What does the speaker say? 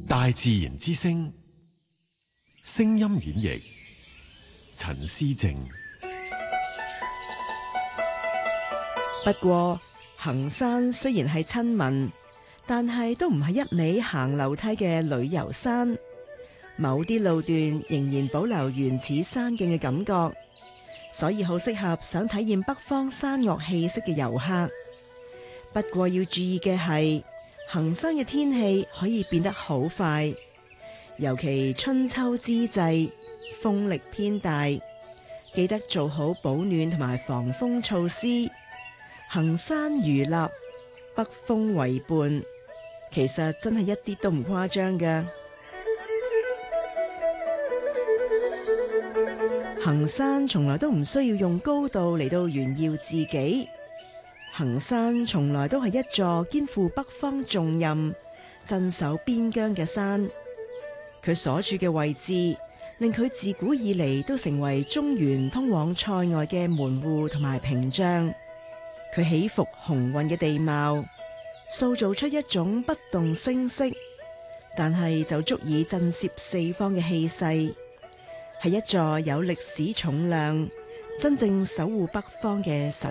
大自然之聲，聲音演繹陳思正。 不過行山雖然係親民，但係都唔係一味行樓梯嘅旅遊山，某啲路段仍然保留原始山徑嘅感覺，所以好適合想體驗北方山岳氣息嘅遊客。不過要注意嘅係，行山嘅天氣可以變得好快，尤其春秋之際，風力偏大，記得做好保暖同埋防風措施。行山如立，北風為伴，其實真係一啲都唔誇張㗎。行山從來都唔需要用高度嚟到炫耀自己，行山從來都係一座肩負北方重任、鎮守邊疆嘅山。佢所處嘅位置，令佢自古以嚟都成為中原通往塞外嘅門戶同埋屏障。佢起伏雄渾嘅地貌，塑造出一種不動聲色，但係就足以震懾四方嘅氣勢，係一座有歷史重量、真正守護北方嘅神